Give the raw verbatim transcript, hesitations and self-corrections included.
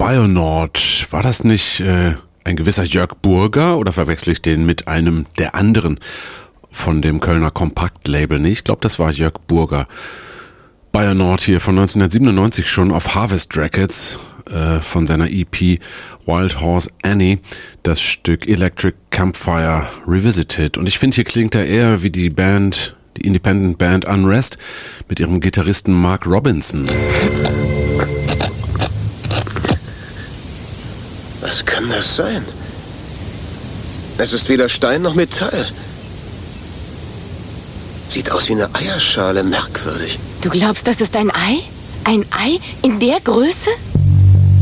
Bionord, war das nicht äh, ein gewisser Jörg Burger oder verwechsel ich den mit einem der anderen von dem Kölner Kompaktlabel? Nee, ich glaube, das war Jörg Burger. Bionord hier von neunzehnhundertsiebenundneunzig schon auf Harvest Records äh, von seiner E P Wild Horse Annie, das Stück Electric Campfire Revisited. Und ich finde, hier klingt er eher wie die Band, die Independent Band Unrest mit ihrem Gitarristen Mark Robinson. Was kann das sein? Es ist weder Stein noch Metall. Sieht aus wie eine Eierschale, merkwürdig. Du glaubst, das ist ein Ei? Ein Ei in der Größe?